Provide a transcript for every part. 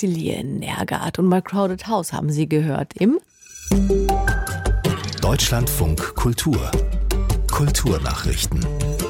Cecilie Nergard und My Crowded House haben Sie gehört im Deutschlandfunk Kultur. Kulturnachrichten.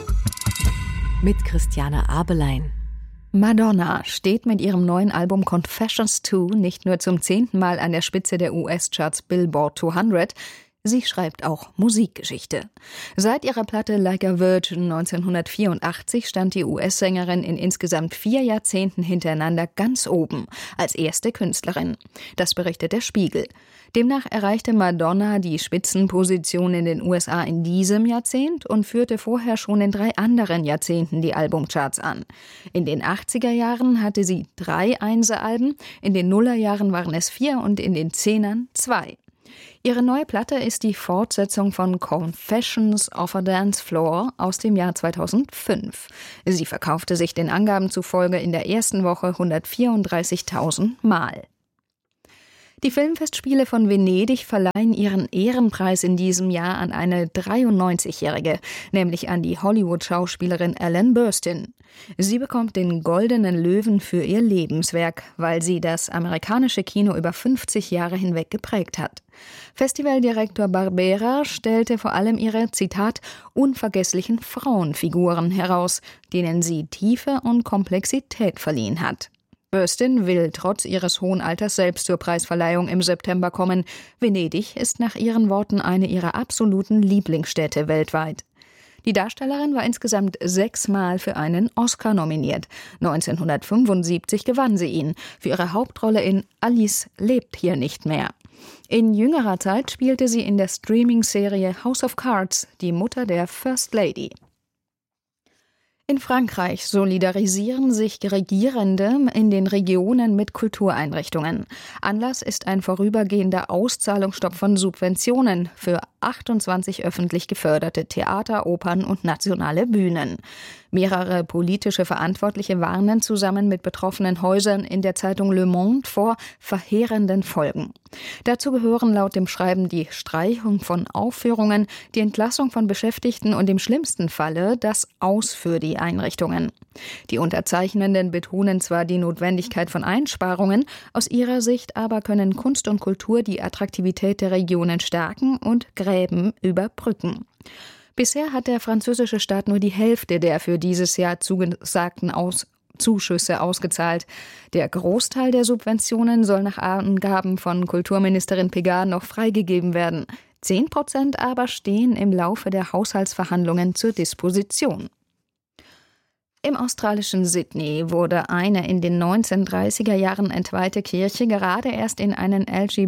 Mit Christiane Abelein. Madonna steht mit ihrem neuen Album Confessions 2 nicht nur zum 10. Mal an der Spitze der US-Charts Billboard 200, sie schreibt auch Musikgeschichte. Seit ihrer Platte Like a Virgin 1984 stand die US-Sängerin in insgesamt 4 Jahrzehnten hintereinander ganz oben, als erste Künstlerin. Das berichtet der Spiegel. Demnach erreichte Madonna die Spitzenposition in den USA in diesem Jahrzehnt und führte vorher schon in 3 anderen Jahrzehnten die Albumcharts an. In den 80er Jahren hatte sie 3 Einser-Alben, in den Nullerjahren waren es 4 und in den 10ern 2. Ihre neue Platte ist die Fortsetzung von Confessions of a Dance Floor aus dem Jahr 2005. Sie verkaufte sich den Angaben zufolge in der ersten Woche 134.000 Mal. Die Filmfestspiele von Venedig verleihen ihren Ehrenpreis in diesem Jahr an eine 93-Jährige, nämlich an die Hollywood-Schauspielerin Ellen Burstyn. Sie bekommt den Goldenen Löwen für ihr Lebenswerk, weil sie das amerikanische Kino über 50 Jahre hinweg geprägt hat. Festivaldirektor Barbera stellte vor allem ihre, Zitat, unvergesslichen Frauenfiguren heraus, denen sie Tiefe und Komplexität verliehen hat. Burstyn will trotz ihres hohen Alters selbst zur Preisverleihung im September kommen. Venedig ist nach ihren Worten eine ihrer absoluten Lieblingsstädte weltweit. Die Darstellerin war insgesamt 6 Mal für einen Oscar nominiert. 1975 gewann sie ihn für ihre Hauptrolle in Alice lebt hier nicht mehr. In jüngerer Zeit spielte sie in der Streaming-Serie House of Cards die Mutter der First Lady. In Frankreich solidarisieren sich Regierende in den Regionen mit Kultureinrichtungen. Anlass ist ein vorübergehender Auszahlungsstopp von Subventionen für 28 öffentlich geförderte Theater, Opern und nationale Bühnen. Mehrere politische Verantwortliche warnen zusammen mit betroffenen Häusern in der Zeitung Le Monde vor verheerenden Folgen. Dazu gehören laut dem Schreiben die Streichung von Aufführungen, die Entlassung von Beschäftigten und im schlimmsten Falle das Aus für die Einrichtungen. Die Unterzeichnenden betonen zwar die Notwendigkeit von Einsparungen, aus ihrer Sicht aber können Kunst und Kultur die Attraktivität der Regionen stärken und Gräben überbrücken. Bisher hat der französische Staat nur die Hälfte der für dieses Jahr zugesagten Zuschüsse ausgezahlt. Der Großteil der Subventionen soll nach Angaben von Kulturministerin Pégar noch freigegeben werden. 10% aber stehen im Laufe der Haushaltsverhandlungen zur Disposition. Im australischen Sydney wurde eine in den 1930er Jahren entweihte Kirche gerade erst in einen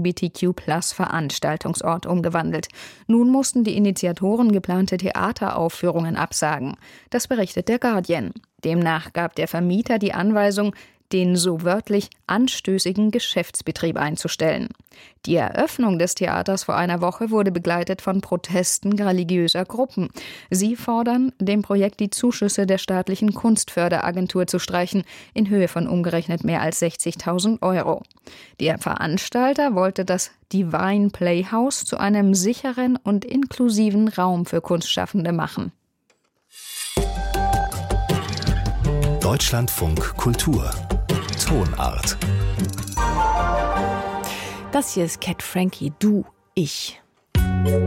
LGBTQ+-Veranstaltungsort umgewandelt. Nun mussten die Initiatoren geplante Theateraufführungen absagen. Das berichtet der Guardian. Demnach gab der Vermieter die Anweisung, den so wörtlich anstößigen Geschäftsbetrieb einzustellen. Die Eröffnung des Theaters vor einer Woche wurde begleitet von Protesten religiöser Gruppen. Sie fordern, dem Projekt die Zuschüsse der staatlichen Kunstförderagentur zu streichen, in Höhe von umgerechnet mehr als 60.000 €. Der Veranstalter wollte das Divine Playhouse zu einem sicheren und inklusiven Raum für Kunstschaffende machen. Deutschlandfunk Kultur. Tonart. Das hier ist Cat Frankie, Du, Ich.